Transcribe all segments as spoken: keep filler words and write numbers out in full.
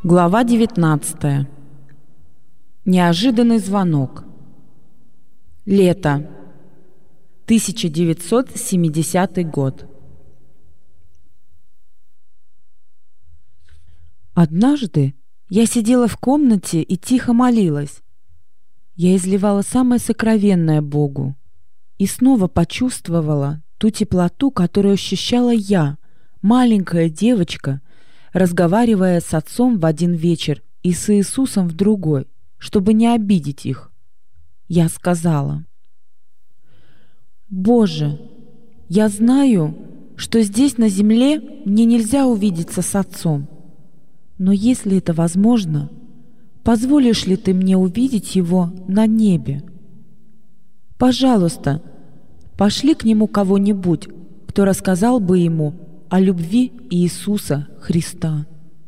Глава девятнадцатая. Неожиданный звонок. Лето. тысяча девятьсот семидесятый год. Однажды я сидела в комнате и тихо молилась. Я изливала самое сокровенное Богу и снова почувствовала ту теплоту, которую ощущала я, маленькая девочка, разговаривая с отцом в один вечер и с Иисусом в другой, чтобы не обидеть их. Я сказала: «Боже, я знаю, что здесь на земле мне нельзя увидеться с отцом, но если это возможно, позволишь ли ты мне увидеть его на небе? Пожалуйста, пошли к нему кого-нибудь, кто рассказал бы ему о любви Иисуса Христа».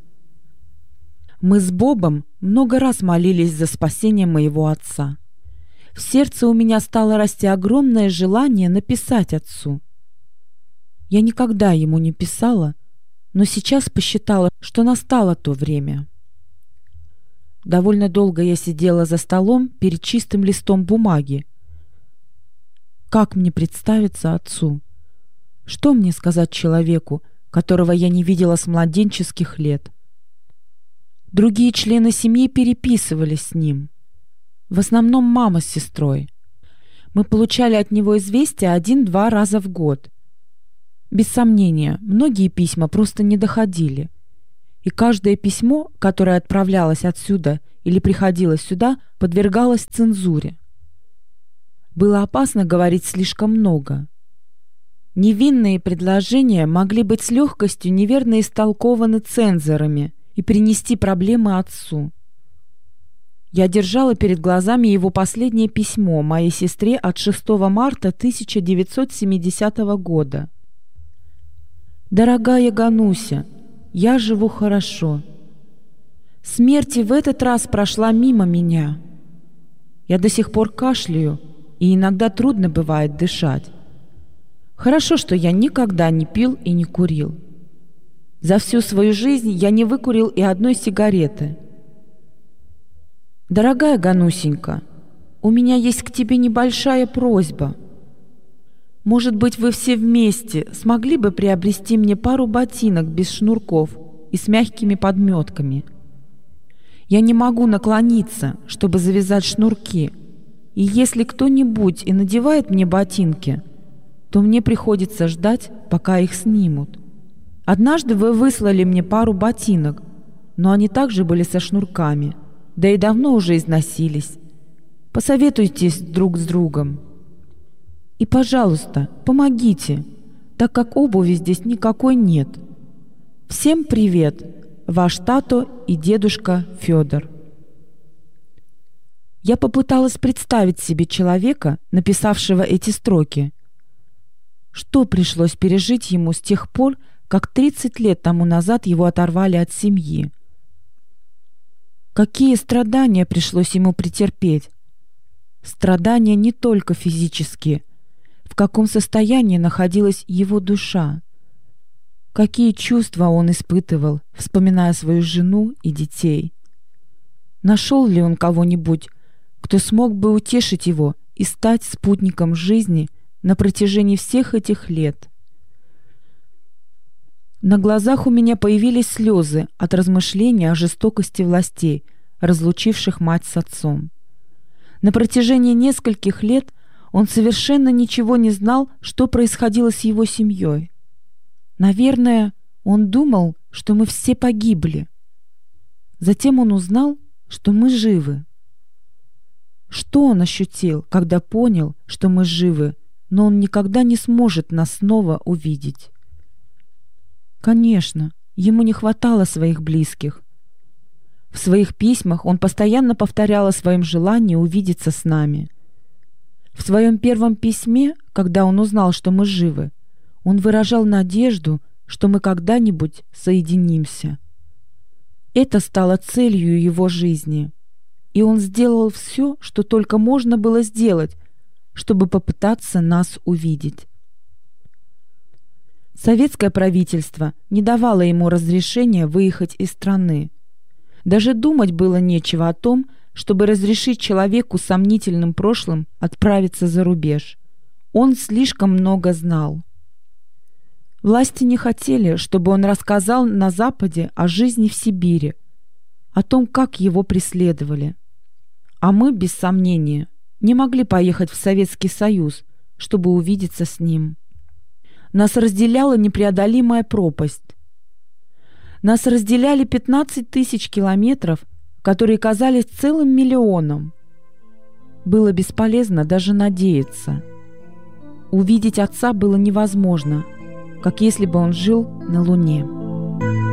Мы с Бобом много раз молились за спасение моего отца. В сердце у меня стало расти огромное желание написать отцу. Я никогда ему не писала, но сейчас посчитала, что настало то время. Довольно долго я сидела за столом перед чистым листом бумаги. Как мне представиться отцу? Что мне сказать человеку, которого я не видела с младенческих лет? Другие члены семьи переписывались с ним. В основном мама с сестрой. Мы получали от него известия один-два раза в год. Без сомнения, многие письма просто не доходили. И каждое письмо, которое отправлялось отсюда или приходило сюда, подвергалось цензуре. Было опасно говорить слишком много. Невинные предложения могли быть с легкостью неверно истолкованы цензорами и принести проблемы отцу. Я держала перед глазами его последнее письмо моей сестре от шестого марта тысяча девятьсот семидесятого года. «Дорогая Гануся, я живу хорошо. Смерть и в этот раз прошла мимо меня. Я до сих пор кашляю, и иногда трудно бывает дышать. Хорошо, что я никогда не пил и не курил. За всю свою жизнь я не выкурил и одной сигареты. Дорогая Ганусенька, у меня есть к тебе небольшая просьба. Может быть, вы все вместе смогли бы приобрести мне пару ботинок без шнурков и с мягкими подметками? Я не могу наклониться, чтобы завязать шнурки, и если кто-нибудь и надевает мне ботинки, то мне приходится ждать, пока их снимут. Однажды вы выслали мне пару ботинок, но они также были со шнурками, да и давно уже износились. Посоветуйтесь друг с другом. И, пожалуйста, помогите, так как обуви здесь никакой нет. Всем привет, ваш тато и дедушка Федор». Я попыталась представить себе человека, написавшего эти строки. Что пришлось пережить ему с тех пор, как тридцать лет тому назад его оторвали от семьи? Какие страдания пришлось ему претерпеть? Страдания не только физические. В каком состоянии находилась его душа? Какие чувства он испытывал, вспоминая свою жену и детей? Нашел ли он кого-нибудь, кто смог бы утешить его и стать спутником жизни на протяжении всех этих лет? На глазах у меня появились слезы от размышления о жестокости властей, разлучивших мать с отцом. На протяжении нескольких лет он совершенно ничего не знал, что происходило с его семьей. Наверное, он думал, что мы все погибли. Затем он узнал, что мы живы. Что он ощутил, когда понял, что мы живы, но он никогда не сможет нас снова увидеть? Конечно, ему не хватало своих близких. В своих письмах он постоянно повторял о своем желании увидеться с нами. В своем первом письме, когда он узнал, что мы живы, он выражал надежду, что мы когда-нибудь соединимся. Это стало целью его жизни, и он сделал все, что только можно было сделать, чтобы попытаться нас увидеть. Советское правительство не давало ему разрешения выехать из страны. Даже думать было нечего о том, чтобы разрешить человеку с сомнительным прошлым отправиться за рубеж. Он слишком много знал. Власти не хотели, чтобы он рассказал на Западе о жизни в Сибири, о том, как его преследовали. А мы, без сомнения, не могли поехать в Советский Союз, чтобы увидеться с ним. Нас разделяла непреодолимая пропасть. Нас разделяли пятнадцать тысяч километров, которые казались целым миллионом. Было бесполезно даже надеяться. Увидеть отца было невозможно, как если бы он жил на Луне.